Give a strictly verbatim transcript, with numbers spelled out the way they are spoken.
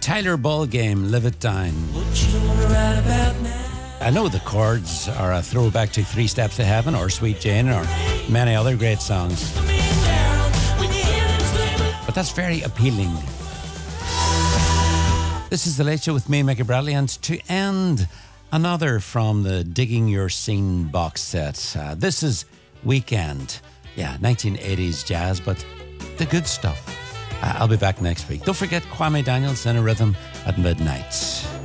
Tyler Ball Game, Live It Down. I know the chords are a throwback to Three Steps to Heaven or Sweet Jane or many other great songs. But that's very appealing. This is The Late Show with me, Mickey Bradley, and to end, another from the Digging Your Scene box set. Uh, this is Weekend. Yeah, nineteen eighties jazz, but the good stuff. Uh, I'll be back next week. Don't forget Kwame Daniels in a Rhythm at midnight.